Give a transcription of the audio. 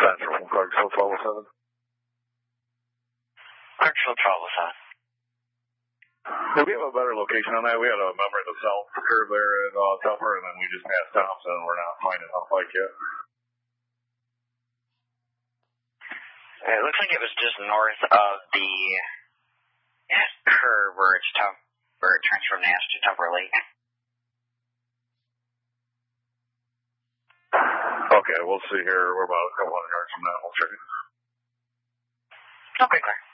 Central, Clarksville 1207. Clarksville 1207. Yeah, we have a better location on that. We had a member of the south curve there at Tupper, and then we just passed Thompson, and we're not finding Hunt Pike yet. It looks like it was just north of the curve where it turns from Nash to Tupper Lake. Okay, we'll see here. We're about a couple hundred yards from that. We'll check it. Okay, clear.